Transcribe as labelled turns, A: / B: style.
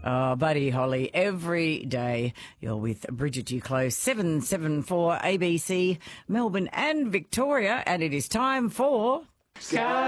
A: Oh, Buddy Holly, every day you're with Bridget Duclos, 774 ABC, Melbourne and Victoria, and it is time for...